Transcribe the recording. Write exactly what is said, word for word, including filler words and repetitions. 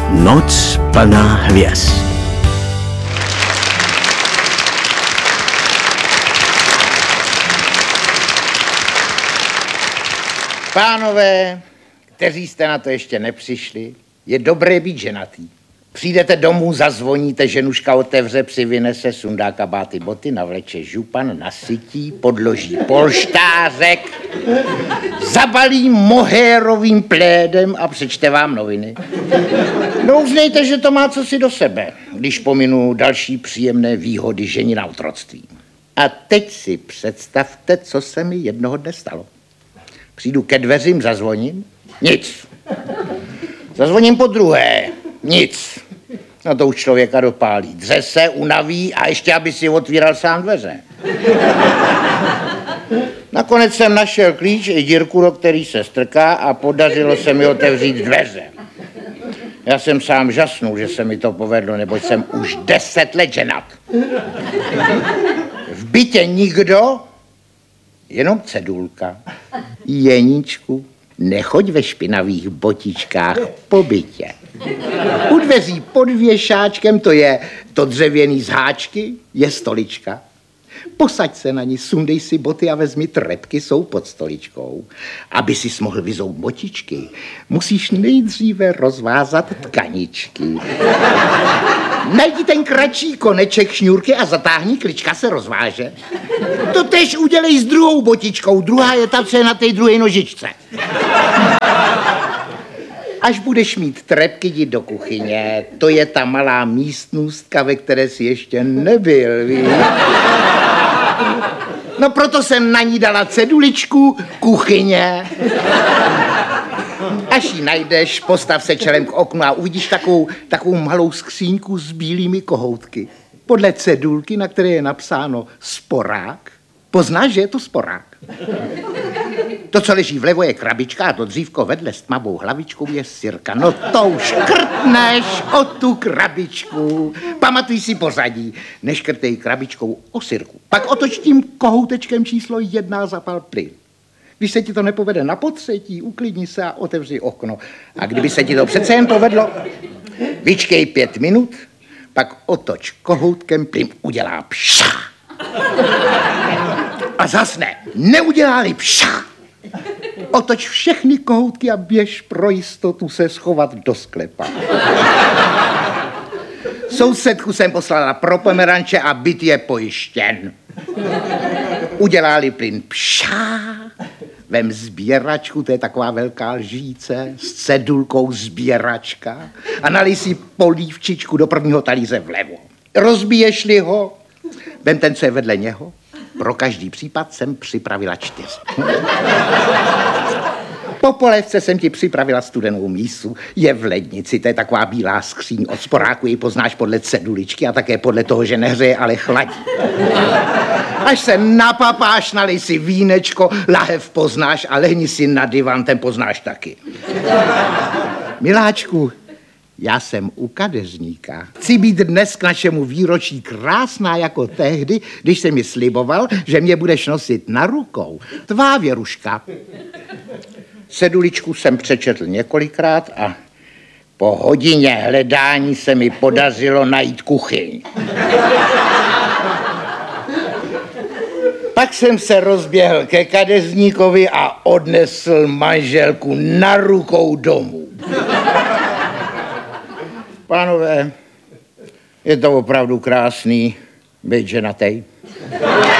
Noc plná hvězd. Pánové, kteří jste na to ještě nepřišli, je dobré být ženatý. Přijdete domů, zazvoníte, ženuška otevře, přivynese, sundá kabáty, boty, navleče župan, nasytí, podloží polštářek, zabalí mohérovým plédem a přečte vám noviny. No uznejte, že to má cosi do sebe, když pominu další příjemné výhody žení na otroctví. A teď si představte, co se mi jednoho dne stalo. Přijdu ke dveřím, zazvoním, nic. Zazvoním po druhé, nic. No to už člověka dopálí. Dře se, unaví a ještě, aby si otvíral sám dveře. Nakonec jsem našel klíč i dírku, do který se strká a podařilo se mi otevřít dveře. Já jsem sám žasnul, že se mi to povedlo, neboť jsem už deset let ženat. V bytě nikdo, jenom cedulka. Jeníčku, nechoď ve špinavých botičkách po bytě. U dveří pod věšáčkem, to je to dřevěný z háčky, je stolička. Posaď se na ní, sundej si boty a vezmi trepky, jsou pod stoličkou. Aby si mohl vyzout botičky, musíš nejdříve rozvázat tkaničky. Najdi ten kratší koneček šňůrky a zatáhni, klička se rozváže. To tež udělej s druhou botičkou, druhá je ta, co je na té druhé nožičce. Až budeš mít trepky, jdi do kuchyně, to je ta malá místnostka, ve které jsi ještě nebyl, víš? No proto jsem na ní dala ceduličku, kuchyně. Až ji najdeš, postav se čelem k oknu a uvidíš takovou, takovou malou skříňku s bílými kohoutky. Podle cedulky, na které je napsáno sporák, poznáš, že je to sporák. To, co leží vlevo, je krabička a to dřívko vedle s tmavou hlavičkou je sirka. No to už krtneš o tu krabičku. Pamatuj si pořadí. Neškrtej krabičkou o sirku. Pak otoč tím kohoutečkem číslo jedna a zapal plyn. Když se ti to nepovede na potřetí, uklidni se a otevři okno. A kdyby se ti to přece jen povedlo, vyčkej pět minut, pak otoč kohoutkem, plyn udělá pša. A zas ne, neudělá-li pša. Otoč všechny kohoutky a běž pro jistotu se schovat do sklepa. Sousedku jsem poslala pro pomeranče a byt je pojištěn. Udělá-li plyn pša, vem sběračku, to je taková velká lžíce, s cedulkou sběračka a nalij si polívčičku do prvního talíře vlevo. Rozbiješ-li ho, vem ten, co je vedle něho. Pro každý případ jsem připravila čtyři. Po polévce jsem ti připravila studenou mísu. Je v lednici, to je taková bílá skříň od sporáku, ji poznáš podle ceduličky a také podle toho, že nehřeje, ale chladí. Až se napapáš, nalej si vínečko, lahev poznáš a lehni si na divan, ten poznáš taky. Miláčku, já jsem u kadeřníka. Chci být dnes k našemu výročí krásná jako tehdy, když jsi mi sliboval, že mě budeš nosit na rukou. Tvá Věruška. Ceduličku jsem přečetl několikrát a po hodině hledání se mi podařilo najít kuchyň. Pak jsem se rozběhl ke kadeřníkovi a odnesl manželku na rukou domů. Pánové, je to opravdu krásný být ženatej.